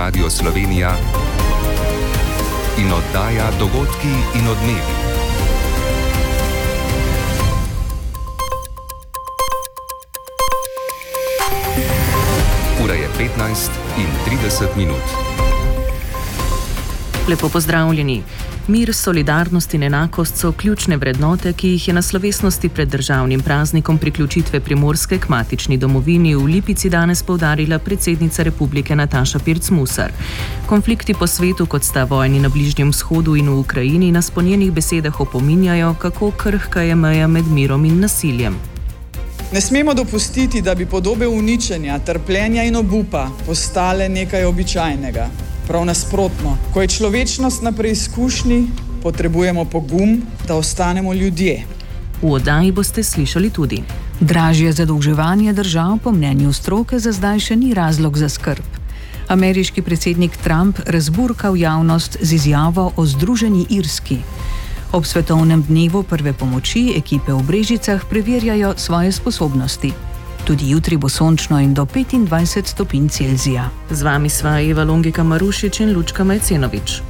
Radio Slovenija in oddaja Dogodki in odmevi. Ura je 15:30. Lepo pozdravljeni. Mir, solidarnost in enakost so ključne vrednote, ki jih je na slovesnosti pred državnim praznikom priključitve Primorske k matični domovini v Lipici danes poudarila predsednica republike Nataša Pirc Musar. Konflikti po svetu, kot sta vojni na Bližnjem vzhodu in v Ukrajini, nas po njenih besedah opominjajo, kako krhka je meja med mirom in nasiljem. Ne smemo dopustiti, da bi podobe uničenja, trpljenja in obupa postale nekaj običajnega. Prav nasprotno, ko je človečnost na preizkušnji, potrebujemo pogum, da ostanemo ljudje. V oddaji boste slišali tudi: dražje zadolževanje držav po mnenju stroke za zdaj še ni razlog za skrb. Ameriški predsednik Trump razburkal javnost z izjavo o Združeni Irski. Ob svetovnem dnevu prve pomoči ekipe v Brežicah preverjajo svoje sposobnosti. Tudi jutri bo sončno in do 25 stopinj Celzija. Z vami sva Eva Longika Marušič in Lučka Majcenovič.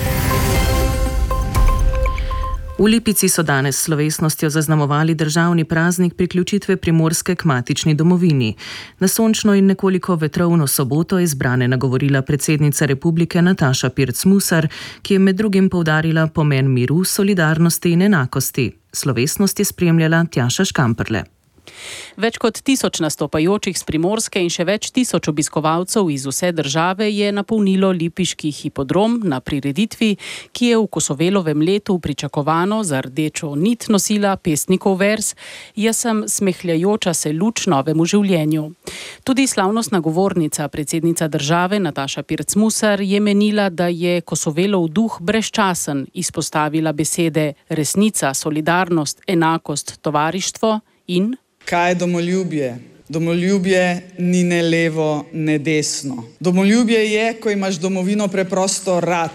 V Lipici so danes s slovesnostjo zaznamovali državni praznik priključitve Primorske k matični domovini. Na sončno in nekoliko vetrovno soboto je zbrane nagovorila predsednica republike Nataša Pirc Musar, ki je med drugim poudarila pomen miru, solidarnosti in enakosti. Slovesnost je spremljala Tjaša Škamperle. Več kot 1000 nastopajočih z Primorske in še več 1000 obiskovalcev iz vse države je napolnilo lipiški hipodrom na prireditvi, ki je v Kosovelovem letu pričakovano za rdečo nit nosila pesnikov vers Jaz sem smehljajoča se luč novemu življenju. Tudi slavnostna govornica, predsednica države Nataša Pirc Musar, je menila, da je Kosovelov duh brezčasen, izpostavila besede resnica, solidarnost, enakost, tovarištvo in kaj je domoljubje? Domoljubje ni ne levo, ne desno. Domoljubje je, ko imaš domovino preprosto rad.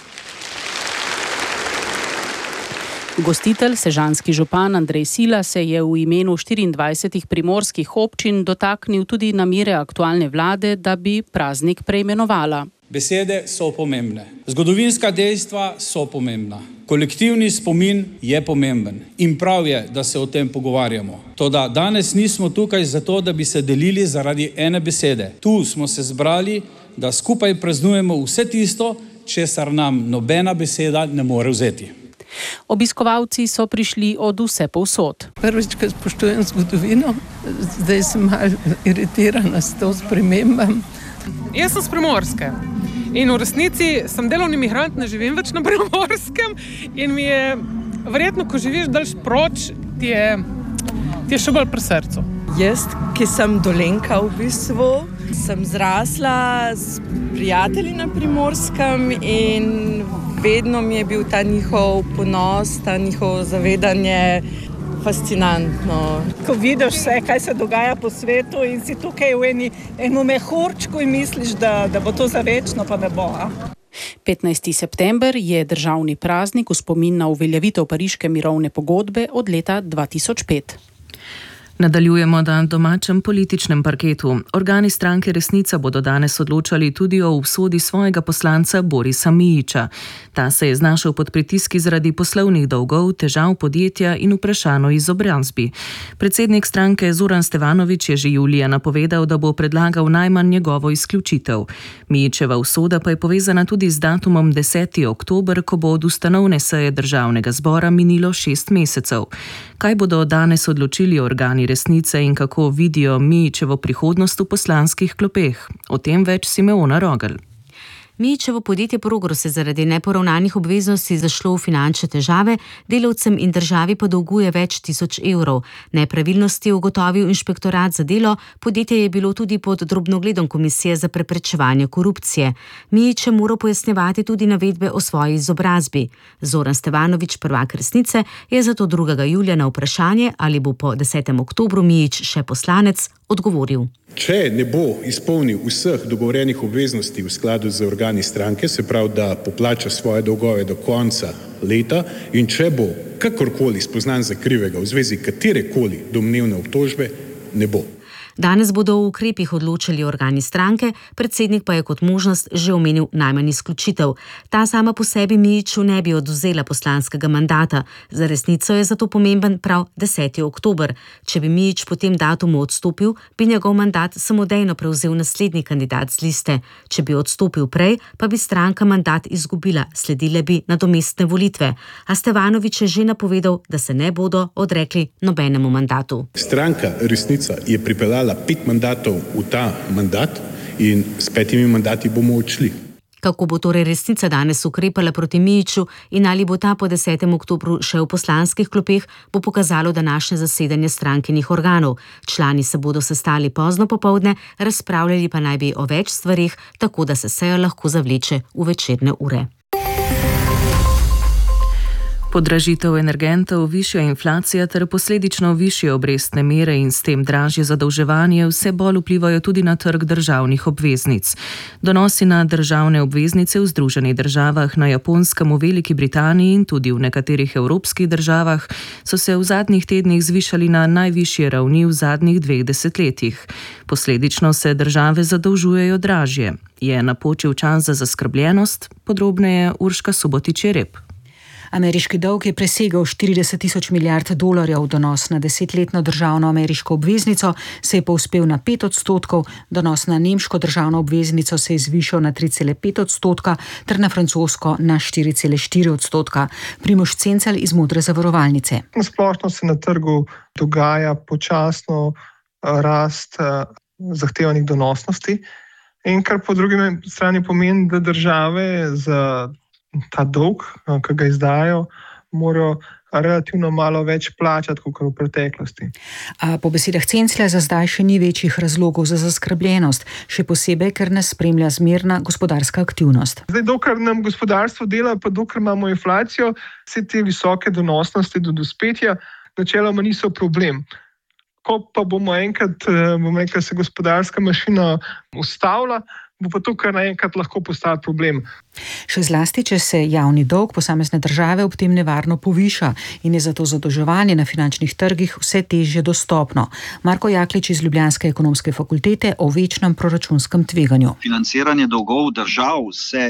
Gostitelj, sežanski župan Andrej Sila, se je v imenu 24 primorskih občin dotaknil tudi namere aktualne vlade, da bi praznik preimenovala. Besede so pomembne. Zgodovinska dejstva so pomembna. Kolektivni spomin je pomemben in prav je, da se o tem pogovarjamo. Toda danes nismo tukaj zato, da bi se delili zaradi ene besede. Tu smo se zbrali, da skupaj praznujemo vse tisto, česar nam nobena beseda ne more vzeti. Obiskovalci so prišli od vse povsod. Prvič, ko spoštujem zgodovino, zdaj sem malo iritirana s to spremembam. Jaz sem s Primorske in v resnici sem delovni migrant, ne živim več na Primorskem in mi je verjetno, ko živiš dalj proč, ti je še bolj pri srcu. Jaz, ki sem Dolenjka v bistvu, sem zrasla s prijatelji na Primorskem in vedno mi je bil ta njihov ponos, ta njihovo zavedanje fascinantno. Ko vidiš vse, kaj se dogaja po svetu in si tukaj v enem mehurčku in misliš, da bo to za večno, pa ne bo. 15. september je državni praznik v spomin na uveljavitev Pariške mirovne pogodbe od leta 2005. Nadaljujemo na domačem političnem parketu. Organi stranke Resnica bodo danes odločali tudi o usodi svojega poslanca Borisa Mijića. Ta se je znašel pod pritiski zaradi poslovnih dolgov, težav podjetja in vprašanj o izobrazbi. Predsednik stranke Zoran Stevanović je že julija napovedal, da bo predlagal najmanj njegovo izključitev. Mijićeva usoda pa je povezana tudi z datumom 10. oktober, ko bo od ustanovne seje državnega zbora minilo 6 mesecev. Kaj bodo danes odločili organi Resnice in kako vidijo Mijićevo prihodnost v poslanskih klopeh? O tem več Simeona Rogelj. Mijićevo podjetje Progros je zaradi neporavnanih obveznosti zašlo v finančne težave, delavcem in državi pa dolguje več tisoč evrov. Nepravilnosti je ugotovil inšpektorat za delo, podjetje je bilo tudi pod drobnogledom Komisije za preprečevanje korupcije. Mijić je moral pojasnjevati tudi navedbe o svoji izobrazbi. Zoran Stevanović, prvak Resnice, je zato 2. julija na vprašanje, ali bo po 10. oktobru Mijić še poslanec, odgovoril. Če ne bo izpolnil vseh dogovorenih obveznosti v skladu z organi stranke, se pravi, da poplača svoje dolgove do konca leta, in če bo kakorkoli spoznan za krivega v zvezi katerekoli domnevne obtožbe, ne bo. Danes bodo o ukrepih odločali organi stranke, predsednik pa je kot možnost že omenil najmanj izključitev. Ta sama po sebi Mijiću ne bi odvzela poslanskega mandata. Za resnico je zato pomemben prav 10. oktober. Če bi Mijić po tem datumu odstopil, bi njegov mandat samodejno prevzel naslednji kandidat z liste. Če bi odstopil prej, pa bi stranka mandat izgubila, sledile bi nadomestne volitve. A Stevanović je že napovedal, da se ne bodo odrekli nobenemu mandatu. Stranka Resnica je pripeljala 5 mandatov v ta mandat in s 5 mandati bomo odšli. Kako bo torej Resnica danes ukrepala proti Mijiću in ali bo ta po 10. oktobru še v poslanskih klopeh, bo pokazalo današnje zasedanje strankinih organov. Člani se bodo sestali pozno popoldne, razpravljali pa naj bi o več stvarih, tako da se seja lahko zavleče v večerne ure. Podražitev energentov, višja inflacija ter posledično višje obrestne mere in s tem dražje zadolževanje vse bolj vplivajo tudi na trg državnih obveznic. Donosi na državne obveznice v Združenih državah, na Japonskem, v Veliki Britaniji in tudi v nekaterih evropskih državah so se v zadnjih tednih zvišali na najvišje ravni v zadnjih 2 desetletjih. Posledično se države zadolžujejo dražje. Je napočil čas za zaskrbljenost? Podrobneje Urška Subotić-Jereb. Ameriški dolg je presegel 40 tisoč milijard dolarjev, donos na 10-letno državno ameriško obveznico se je povzpel na 5%, donos na nemško državno obveznico se je zvišal na 3,5% ter na francosko na 4,4%. Primož Cencel iz Modre zavarovalnice. Splošno se na trgu dogaja počasno rast zahtevanih donosnosti in kar po drugi strani pomeni, da države za ta dolg, ki ga izdajo, morajo relativno malo več plačati, kot v preteklosti. Po besedah Cencla za zdaj še ni večjih razlogov za zaskrbljenost, še posebej, ker nas spremlja zmerna gospodarska aktivnost. Zdaj, dokler nam gospodarstvo dela, pa dokler imamo inflacijo, vse te visoke donosnosti do dospetja načeloma niso problem. Ko pa bomo enkrat, se gospodarska mašina ustavila, bo pa to kar naenkrat lahko postalo problem. Še zlasti, če se javni dolg posamezne države ob tem nevarno poviša in je zato zadolževanje na finančnih trgih vse težje dostopno. Marko Jaklič iz Ljubljanske ekonomske fakultete o večnem proračunskem tveganju. Financiranje dolgov držav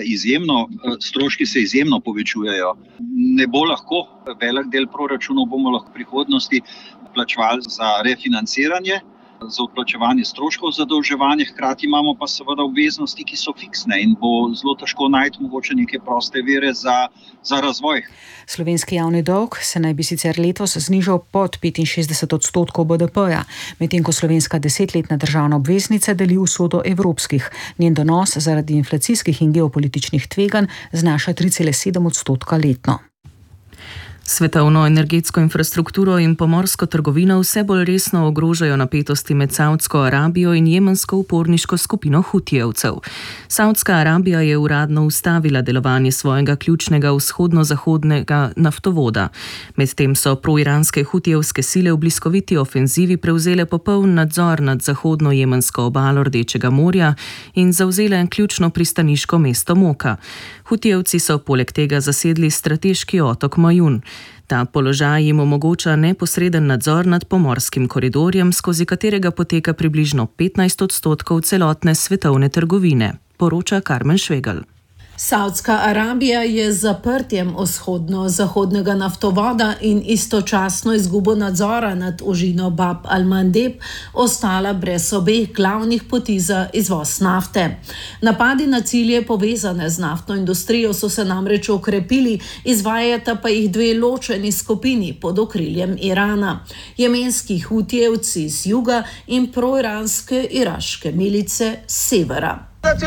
stroški se izjemno povečujejo. Ne bo lahko, velik del proračunov bomo lahko v prihodnosti plačevali za refinanciranje, za odplačevanje stroškov zadolževanja, hkrati imamo pa seveda obveznosti, ki so fiksne in bo zelo težko najti mogoče neke proste vire za razvoj. Slovenski javni dolg se naj bi sicer letos znižal pod 65% BDP-ja, medtem ko slovenska 10-letna državna obveznica deli usodo evropskih. Njen donos zaradi inflacijskih in geopolitičnih tveganj znaša 3,7% letno. Svetovno energetsko infrastrukturo in pomorsko trgovino vse bolj resno ogrožajo napetosti med Saudsko Arabijo in jemensko uporniško skupino Hutijevcev. Saudska Arabija je uradno ustavila delovanje svojega ključnega vzhodno-zahodnega naftovoda. Medtem so proiranske hutijevske sile v bliskoviti ofenzivi prevzele popoln nadzor nad zahodno-jemensko obalo Rdečega morja in zavzele ključno pristaniško mesto Moka. Hutijevci so poleg tega zasedli strateški otok Majun. Ta položaj jim omogoča neposreden nadzor nad pomorskim koridorjem, skozi katerega poteka približno 15% celotne svetovne trgovine, poroča Karmen Švegelj. Saudska Arabija je z zaprtjem vzhodno-zahodnega naftovoda in istočasno izgubo nadzora nad ožino Bab al-Mandeb ostala brez obeh glavnih poti za izvoz nafte. Napadi na cilje povezane z naftno industrijo so se namreč okrepili, izvajata pa jih 2 ločeni skupini pod okriljem Irana. Jemenski Hutijevci z juga in proiranske iraške milice z severa.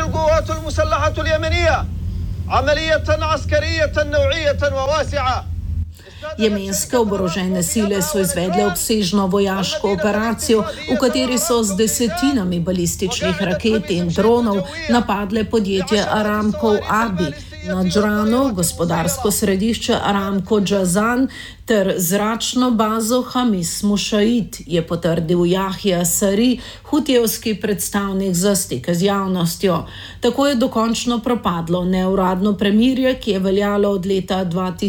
Jemenske oborožene sile so izvedle obsežno vojaško operacijo, v kateri so z desetinami balističnih raket in dronov napadle podjetje Aramco Abi, Nadžrano, gospodarsko središče Aramco Jazan ter zračno bazo Hamis Mušajid, je potrdil Jahja Sari, hutijevski predstavnik za stike z javnostjo. Tako je dokončno propadlo neuradno premirje, ki je veljalo od leta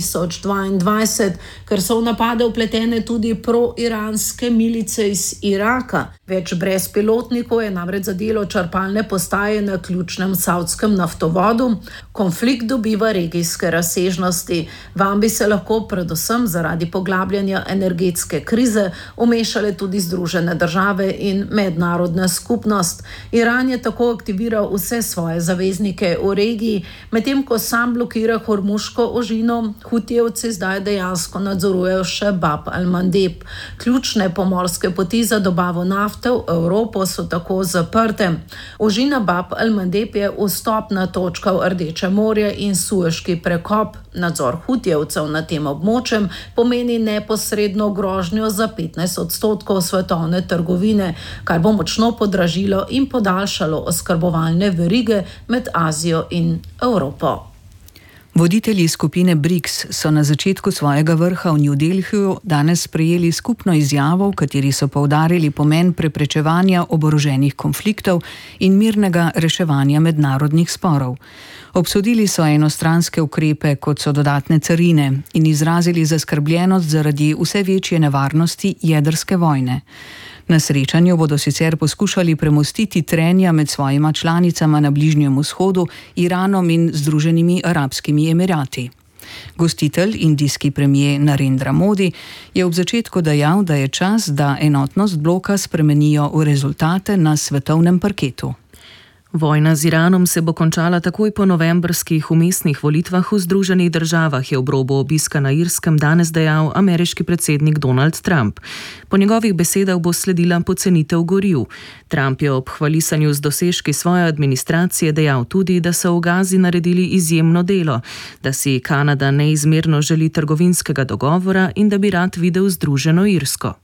2022, ker so v napade vpletene tudi pro-iranske milice iz Iraka. Več brezpilotnikov je namreč zadelo črpalne postaje na ključnem savdskem naftovodu. Konflikt dobiva regijske razsežnosti. Vam bi se lahko predvsem zaradi poglabljanja energetske krize umešale tudi Združene države in mednarodna skupnost. Iran je tako aktiviral vse svoje zaveznike v regiji, medtem ko sam blokira Hormuško ožino, hutijevci zdaj dejansko nadzorujejo še Bab al-Mandeb. Ključne pomorske poti za dobavo nafte v Evropo so tako zaprte. Ožina Bab al-Mandeb je vstopna točka v Rdeče morje in Sueški prekop. Nadzor hutijevcev nad tem območjem pomeni neposredno grožnjo za 15% svetovne trgovine, kar bo močno podražilo in podaljšalo oskrbovalne verige med Azijo in Evropo. Voditelji skupine BRICS so na začetku svojega vrha v New Delhiju danes sprejeli skupno izjavo, v kateri so poudarili pomen preprečevanja oboroženih konfliktov in mirnega reševanja mednarodnih sporov. Obsodili so enostranske ukrepe, kot so dodatne carine, in izrazili zaskrbljenost zaradi vse večje nevarnosti jedrske vojne. Na srečanju bodo sicer poskušali premostiti trenja med svojima članicama na Bližnjem vzhodu, Iranom in Združenimi arabskimi emirati. Gostitelj, indijski premier Narendra Modi, je ob začetku dejal, da je čas, da enotnost bloka spremenijo v rezultate na svetovnem parketu. Vojna z Iranom se bo končala takoj po novembrskih vmesnih volitvah v Združenih državah, je ob robu obiska na Irskem danes dejal ameriški predsednik Donald Trump. Po njegovih besedah bo sledila pocenitev goriv. Trump je ob hvalisanju z dosežki svoje administracije dejal tudi, da so v Gazi naredili izjemno delo, da si Kanada neizmerno želi trgovinskega dogovora in da bi rad videl združeno Irsko.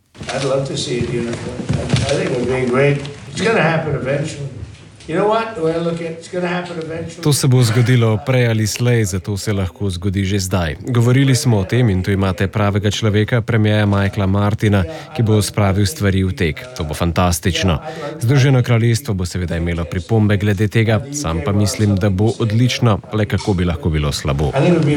To se bo zgodilo prej ali slej, zato se lahko zgodi že zdaj. Govorili smo o tem in tu imate pravega človeka, premierja Michaela Martina, ki bo spravil stvari v tek. To bo fantastično. Združeno kraljestvo bo seveda imelo pripombe glede tega, sam pa mislim, da bo odlično, le kako bi lahko bilo slabo.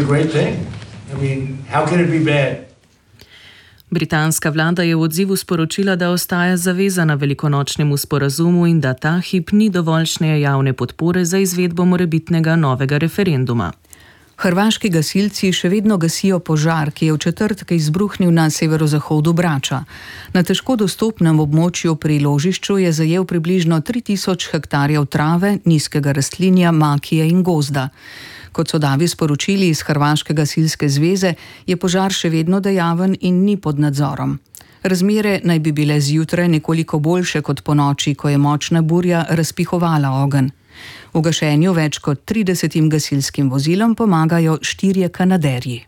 Britanska vlada je v odzivu sporočila, da ostaja zavezana velikonočnemu sporazumu in da ta hip ni dovoljšne javne podpore za izvedbo morebitnega novega referenduma. Hrvaški gasilci še vedno gasijo požar, ki je v četrtek izbruhnil na severozahodu Brača. Na težko dostopnem območju pri ložišču je zajel približno 3000 hektarjev trave, nizkega rastlinja, makije in gozda. Kot so davi sporočili iz Hrvaške gasilske zveze, je požar še vedno dejaven in ni pod nadzorom. Razmere naj bi bile zjutraj nekoliko boljše kot ponoči, ko je močna burja razpihovala ogenj. V gašenju več kot 30 gasilskim vozilom pomagajo 4 Kanaderji.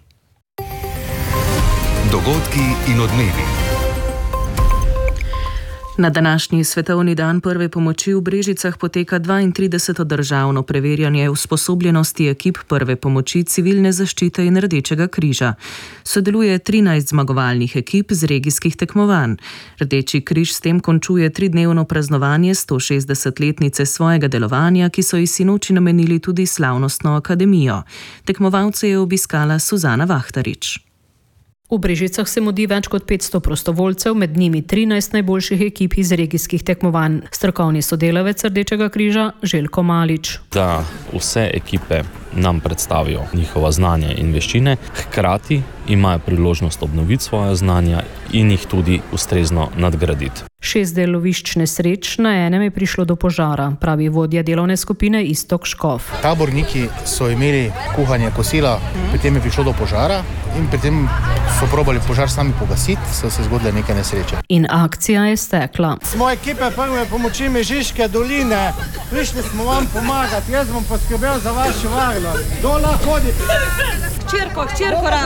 Dogodki in odmevi. Na današnji svetovni dan prve pomoči v Brežicah poteka 32. državno preverjanje usposobljenosti ekip prve pomoči civilne zaščite in Rdečega križa. Sodeluje 13 zmagovalnih ekip z regijskih tekmovanj. Rdeči križ s tem končuje 3-dnevno praznovanje 160-letnice svojega delovanja, ki so ji sinoči namenili tudi slavnostno akademijo. Tekmovalce je obiskala Suzana Vahtarič. V Brežicah se mudi več kot 500 prostovoljcev, med njimi 13 najboljših ekip iz regijskih tekmovanj. Strokovni sodelavec Rdečega križa Željko Malič. Da vse ekipe nam predstavijo njihova znanja in veščine, hkrati imajo priložnost obnoviti svoje znanja in jih tudi ustrezno nadgraditi. 6 delovišč nesreč, na enem je prišlo do požara, pravi vodja delovne skupine Iztok Škof. Taborniki so imeli kuhanje kosila, potem je prišlo do požara in potem so probali požar sami pogasiti, so se zgodile neke nesreče. In akcija je stekla. Smo ekipe prve pomoči Mežiške doline, prišli smo vam pomagati, jaz bom poskrbel za vašo varnost. Kdo lahko hodi? Hčerko